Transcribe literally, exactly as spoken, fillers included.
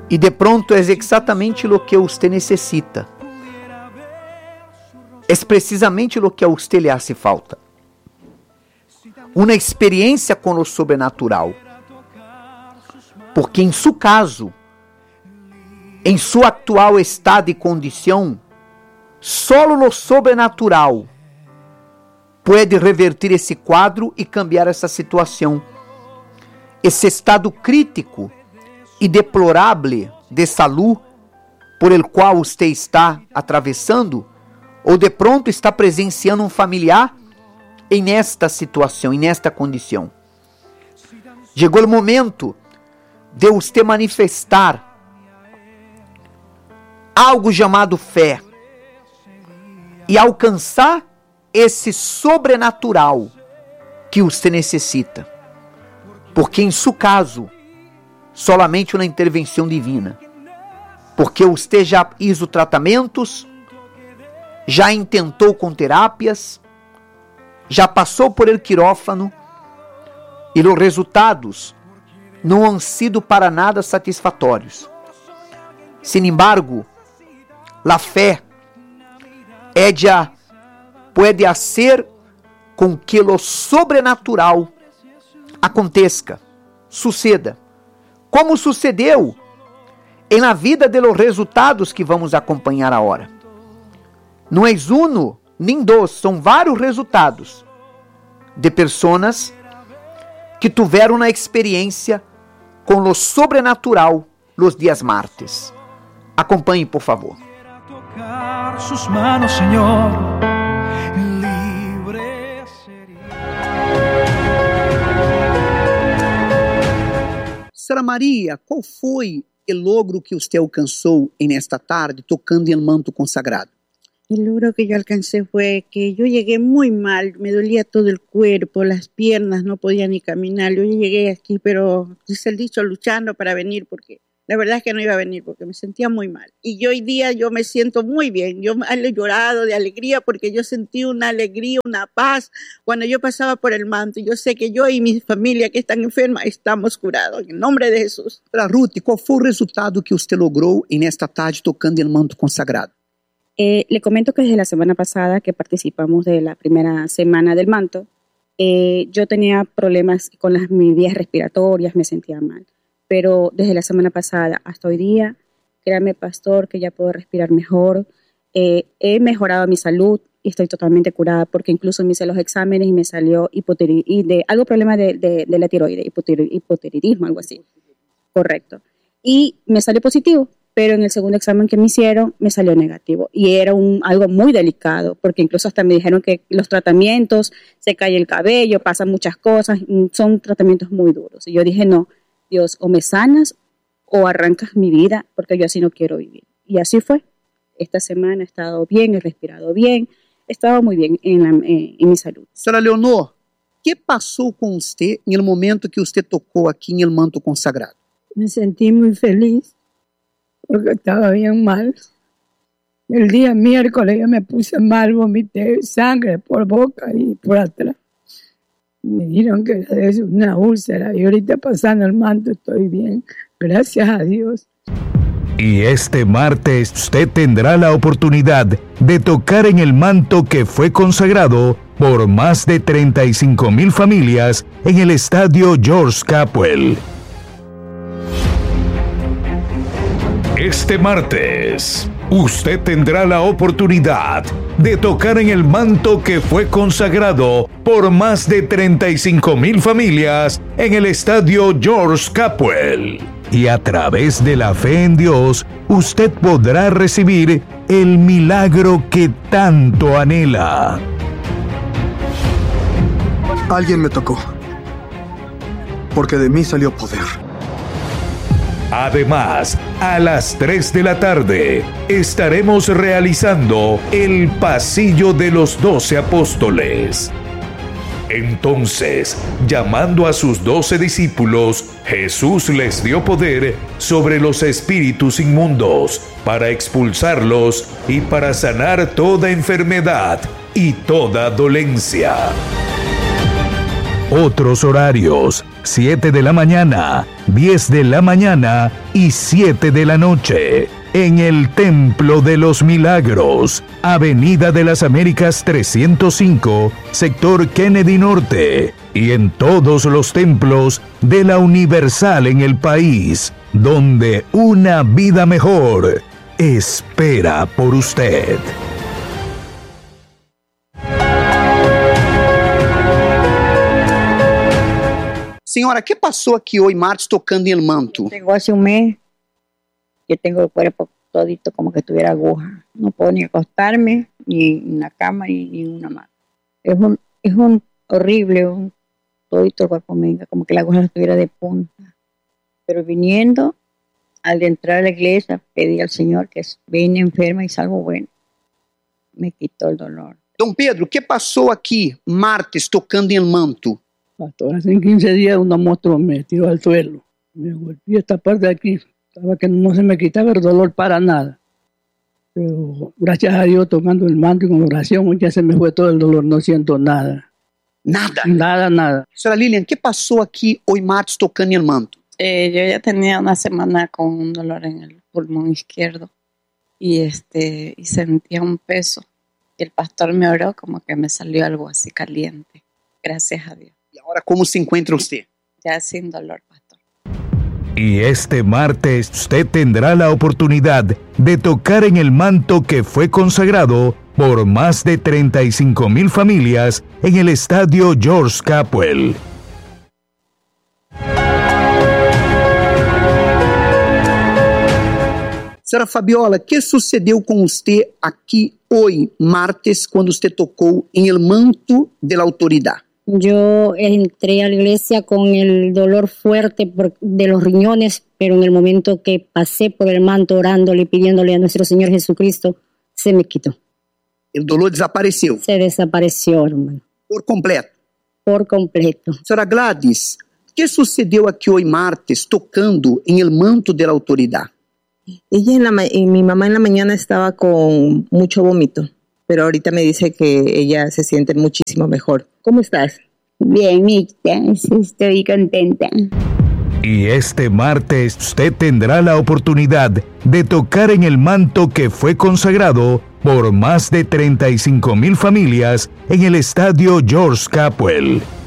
Y de pronto es exactamente lo que usted necesita. Es precisamente lo que a usted le hace falta. Uma experiência com o sobrenatural. Porque em seu caso, em sua atual estado e condição, só o sobrenatural pode reverter esse quadro e cambiar essa situação. Esse estado crítico e deplorável de saúde por el qual você está atravessando, ou de pronto está presenciando um familiar em nesta situação, em nesta condição. Chegou o momento de você manifestar algo chamado fé e alcançar esse sobrenatural que você necessita. Porque em seu caso, solamente uma intervenção divina. Porque você já hizo tratamentos, já intentou com terapias, já passou por el quirófano e os resultados não han sido para nada satisfatórios. Sin embargo, a fé ella pode hacer com que lo sobrenatural aconteça, suceda, como sucedeu em la vida de los resultados que vamos acompanhar agora. Não é um nem dois, são vários resultados de pessoas que tiveram uma experiência com o sobrenatural nos dias martes. Acompanhe, por favor. Sra. Maria, qual foi o logro que você alcançou nesta tarde tocando em manto consagrado? El logro que yo alcancé fue que yo llegué muy mal, me dolía todo el cuerpo, las piernas, no podía ni caminar. Yo llegué aquí, pero dice el dicho, luchando para venir, porque la verdad es que no iba a venir, porque me sentía muy mal. Y yo hoy día yo me siento muy bien, yo he llorado de alegría, porque yo sentí una alegría, una paz, cuando yo pasaba por el manto. Yo sé que yo y mi familia que están enfermas estamos curados, en nombre de Jesús. Para Ruth, ¿cuál fue el resultado que usted logró en esta tarde tocando el manto consagrado? Eh, le comento que desde la semana pasada que participamos de la primera semana del manto, eh, yo tenía problemas con las, mis vías respiratorias, me sentía mal. Pero desde la semana pasada hasta hoy día, créame, pastor, que ya puedo respirar mejor. Eh, he mejorado mi salud y estoy totalmente curada, porque incluso me hice los exámenes y me salió hipotiroidismo, de algo problema de, de, de la tiroide, hipotiroidismo, algo así. Correcto. Y me salió positivo. Pero en el segundo examen que me hicieron me salió negativo y era un, algo muy delicado, porque incluso hasta me dijeron que los tratamientos, se cae el cabello, pasan muchas cosas, son tratamientos muy duros. Y yo dije, no, Dios, o me sanas o arrancas mi vida, porque yo así no quiero vivir. Y así fue. Esta semana he estado bien, he respirado bien, he estado muy bien en, la, en, en mi salud. Señora Leonor, ¿qué pasó con usted en el momento que usted tocó aquí en el manto consagrado? Me sentí muy feliz, porque estaba bien mal. El día miércoles yo me puse mal, vomité sangre por boca y por atrás. Me dijeron que era de una úlcera y ahorita pasando el manto estoy bien, gracias a Dios. Y este martes usted tendrá la oportunidad de tocar en el manto que fue consagrado por más de treinta y cinco mil familias en el estadio George Capwell. Este martes, usted tendrá la oportunidad de tocar en el manto que fue consagrado por más de treinta y cinco mil familias en el estadio George Capwell. Y a través de la fe en Dios, usted podrá recibir el milagro que tanto anhela. Alguien me tocó, porque de mí salió poder. Además, a las tres de la tarde estaremos realizando el Pasillo de los Doce Apóstoles. Entonces, llamando a sus doce discípulos, Jesús les dio poder sobre los espíritus inmundos para expulsarlos y para sanar toda enfermedad y toda dolencia. Otros horarios: siete de la mañana, diez de la mañana y siete de la noche. En el Templo de los Milagros, Avenida de las Américas trescientos cinco, sector Kennedy Norte, y en todos los templos de la Universal en el país, donde una vida mejor espera por usted. Senhora, ¿qué pasó aquí hoy martes tocando en el manto? Tengo hace un mes que tengo el cuerpo todito como que tuviera aguja. No puedo ni acostarme, ni en la cama, ni, ni en una mano. Es un, es un horrible, un todito el cuerpo me como que la aguja estuviera de punta. Pero viniendo, al entrar a la iglesia, pedí al Señor que vine enferma y salgo bueno. Me quitó el dolor. Dom Pedro, ¿qué pasó aquí martes tocando en el manto? Pastor, hace quince días una moto me tiró al suelo. Me golpeé esta parte de aquí. Estaba que no se me quitaba el dolor para nada. Pero gracias a Dios, tocando el manto y con oración, ya se me fue todo el dolor. No siento nada. Nada? Nada, nada. Señora Lilian, ¿qué pasó aquí hoy martes tocando en el manto? Eh, yo ya tenía una semana con un dolor en el pulmón izquierdo y, este, y sentía un peso. Y el pastor me oró como que me salió algo así caliente. Gracias a Dios. ¿Y ahora cómo se encuentra usted? Ya sin dolor, pastor. Y este martes usted tendrá la oportunidad de tocar en el manto que fue consagrado por más de treinta y cinco mil familias en el estadio George Capwell. Senhora Fabiola, ¿qué sucedió con usted aquí hoy, martes, cuando usted tocó en el manto de la autoridad? Yo entré a la iglesia con el dolor fuerte por, de los riñones, pero en el momento que pasé por el manto orándole y pidiéndole a nuestro Señor Jesucristo, se me quitó. El dolor desapareció. Se desapareció, hermano. Por completo. Por completo. Senhora Gladys, ¿qué sucedió aquí hoy martes tocando en el manto de la autoridad? Ella en la ma- y mi mamá en la mañana estaba con mucho vómito, pero ahorita me dice que ella se siente muchísimo mejor. ¿Cómo estás? Bien, mija, estoy contenta. Y este martes usted tendrá la oportunidad de tocar en el manto que fue consagrado por más de treinta y cinco mil familias en el estadio George Capwell.